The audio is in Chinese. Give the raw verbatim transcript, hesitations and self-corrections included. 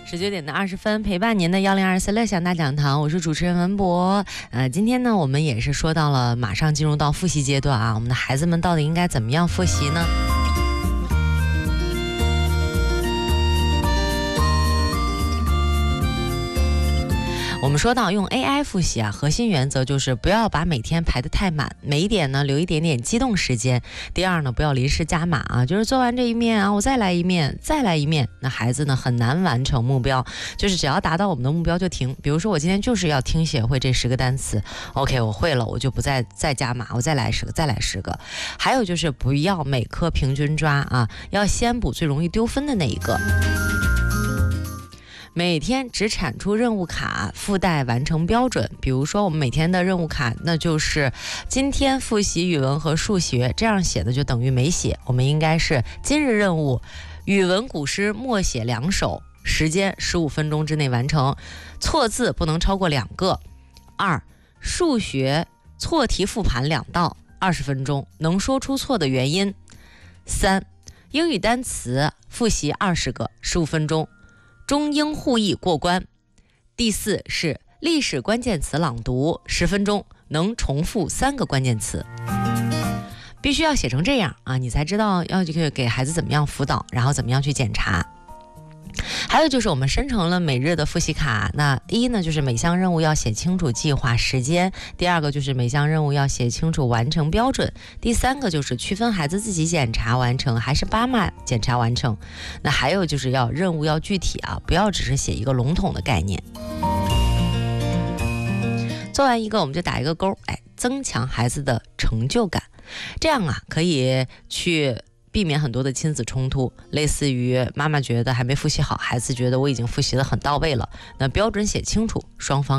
十九点的二十分，陪伴您的幺零二四乐享大讲堂，我是主持人文博。呃，今天呢，我们也是说到了马上进入到复习阶段啊，我们的孩子们到底应该怎么样复习呢？我们说到用 A I 复习啊，核心原则就是不要把每天排得太满，每一点呢留一点点机动时间。第二呢，不要临时加码啊，就是做完这一面啊，我再来一面，再来一面，那孩子呢很难完成目标。就是只要达到我们的目标就停。比如说我今天就是要听写会这十个单词 ，OK， 我会了，我就不再再加码，我再来十个，再来十个。还有就是不要每科平均抓啊，要先补最容易丢分的那一个。每天只产出任务卡，附带完成标准。比如说我们每天的任务卡，那就是今天复习语文和数学，这样写的就等于没写。我们应该是今日任务，语文古诗默写两首，时间十五分钟之内完成，错字不能超过两个。二，数学错题复盘两道，二十分钟，能说出错的原因。三，英语单词复习二十个，十五分钟。中英互译过关。第四是历史关键词朗读，十分钟，能重复三个关键词。必须要写成这样啊，你才知道要给孩子怎么样辅导，然后怎么样去检查。还有就是我们生成了每日的复习卡，那一呢就是每项任务要写清楚计划时间，第二个就是每项任务要写清楚完成标准，第三个就是区分孩子自己检查完成还是爸妈检查完成。那还有就是要任务要具体啊，不要只是写一个笼统的概念。做完一个我们就打一个勾，哎，增强孩子的成就感，这样啊可以去避免很多的亲子冲突，类似于妈妈觉得还没复习好，孩子觉得我已经复习得很到位了，那标准写清楚，双方